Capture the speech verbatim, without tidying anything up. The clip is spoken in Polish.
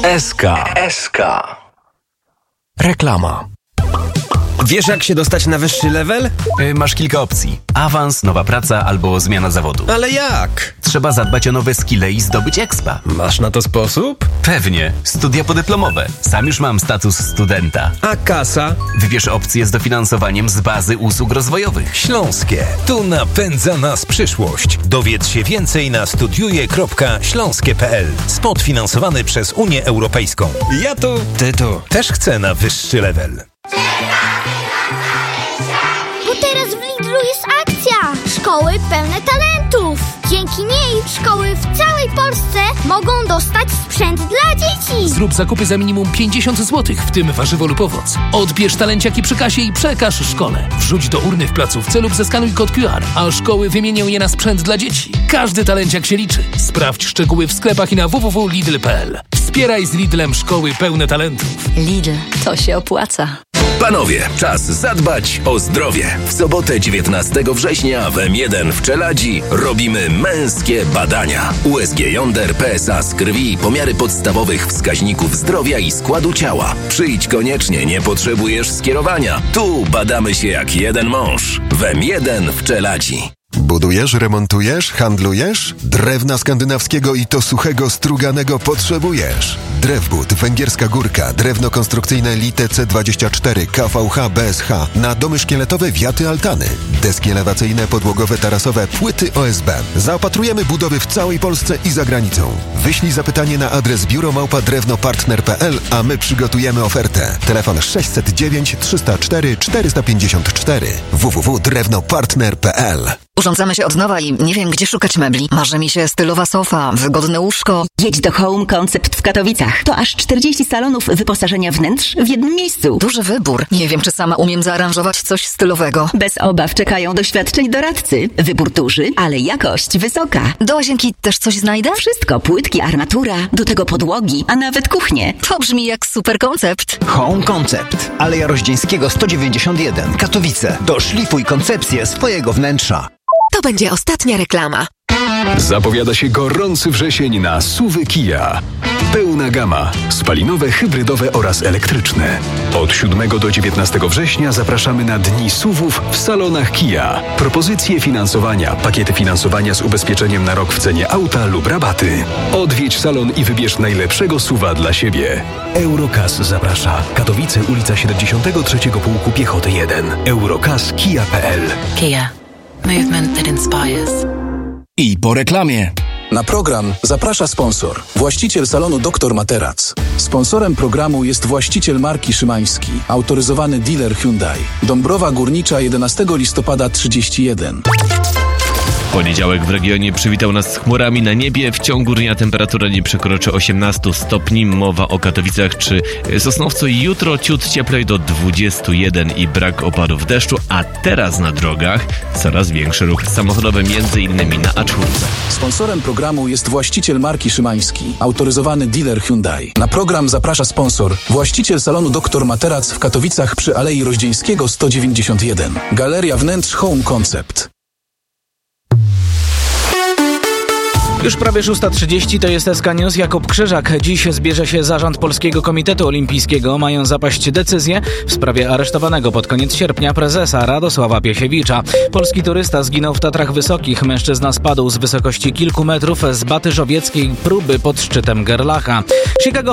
S K. S K. Reklama. Wiesz, jak się dostać na wyższy level? Yy, masz kilka opcji. Awans, nowa praca albo zmiana zawodu. Ale jak? Trzeba zadbać o nowe skille i zdobyć expa. Masz na to sposób? Pewnie. Studia podyplomowe. Sam już mam status studenta. A kasa? Wybierz opcję z dofinansowaniem z bazy usług rozwojowych. Śląskie. Tu napędza nas przyszłość. Dowiedz się więcej na studiuje kropka śląskie kropka p l. Spot finansowany przez Unię Europejską. Ja tu, ty tu. Też chcę na wyższy level. Bo teraz w Lidlu jest akcja! Szkoły pełne talentów! Dzięki niej szkoły w całej Polsce mogą dostać sprzęt dla dzieci! Zrób zakupy za minimum pięćdziesiąt złotych, w tym warzywo lub owoc. Odbierz talenciaki przy kasie i przekaż szkole. Wrzuć do urny w placówce lub zeskanuj kod Q R, a szkoły wymienią je na sprzęt dla dzieci. Każdy talenciak się liczy. Sprawdź szczegóły w sklepach i na w w w kropka lidl kropka p l. Wspieraj z Lidlem szkoły pełne talentów. Lidl, to się opłaca. Panowie, czas zadbać o zdrowie. W sobotę dziewiętnastego września w M jeden w Czeladzi robimy męskie badania. U S G jąder, P S A z krwi, pomiary podstawowych wskaźników zdrowia i składu ciała. Przyjdź koniecznie, nie potrzebujesz skierowania. Tu badamy się jak jeden mąż. W M jeden w Czeladzi. Budujesz, remontujesz, handlujesz? Drewna skandynawskiego i to suchego, struganego potrzebujesz. Drewbud, Węgierska Górka, drewno konstrukcyjne Lite C dwadzieścia cztery, K V H, B S H, na domy szkieletowe, wiaty, altany, deski elewacyjne, podłogowe, tarasowe, płyty O S B. Zaopatrujemy budowy w całej Polsce i za granicą. Wyślij zapytanie na adres biuro małpa drewnopartner kropka p l, a my przygotujemy ofertę. Telefon sześćset dziewięć trzysta cztery czterysta pięćdziesiąt cztery w w w kropka drewnopartner kropka p l. Urządzamy się od nowa i nie wiem, gdzie szukać mebli. Marzy mi się stylowa sofa, wygodne łóżko. Jedź do Home Concept w Katowicach. To aż czterdzieści salonów wyposażenia wnętrz w jednym miejscu. Duży wybór. Nie wiem, czy sama umiem zaaranżować coś stylowego. Bez obaw czekają doświadczeni doradcy. Wybór duży, ale jakość wysoka. Do łazienki też coś znajdę? Wszystko, płytki, armatura, do tego podłogi, a nawet kuchnię. To brzmi jak super koncept. Home Concept. Aleja Roździeńskiego sto dziewięćdziesiąt jeden. Katowice. Doszlifuj koncepcję swojego wnętrza. To będzie ostatnia reklama. Zapowiada się gorący wrzesień na S U V-y Kia. Pełna gama. Spalinowe, hybrydowe oraz elektryczne. Od siódmego do dziewiętnastego września zapraszamy na Dni S U V-ów w salonach Kia. Propozycje finansowania, pakiety finansowania z ubezpieczeniem na rok w cenie auta lub rabaty. Odwiedź salon i wybierz najlepszego S U V-a dla siebie. Eurocas zaprasza. Katowice, ulica siedemdziesiątego trzeciego Pułku Piechoty jeden. Eurocas Kia kropka p l. Kia. Movement that inspires. I po reklamie. Na program zaprasza sponsor, właściciel salonu doktor Materac. Sponsorem programu jest właściciel marki Szymański, autoryzowany dealer Hyundai. Dąbrowa Górnicza, jedenastego listopada trzydzieści jeden. Poniedziałek w regionie przywitał nas z chmurami na niebie. W ciągu dnia temperatura nie przekroczy osiemnaście stopni. Mowa o Katowicach czy Sosnowcu. Jutro ciut cieplej do dwudziestu jeden i brak opadów deszczu. A teraz na drogach coraz większy ruch samochodowy, między innymi na A cztery. Sponsorem programu jest właściciel marki Szymański, autoryzowany dealer Hyundai. Na program zaprasza sponsor, właściciel salonu doktor Materac w Katowicach przy Alei Roździeńskiego sto dziewięćdziesiąt jeden. Galeria Wnętrz Home Concept. Już prawie szósta trzydzieści, to jest S K News. Jakub Krzyżak. Dziś zbierze się zarząd Polskiego Komitetu Olimpijskiego. Mają zapaść decyzje w sprawie aresztowanego pod koniec sierpnia prezesa Radosława Piesiewicza. Polski turysta zginął w Tatrach Wysokich. Mężczyzna spadł z wysokości kilku metrów z baty żowieckiej próby pod szczytem Gerlacha. Chicago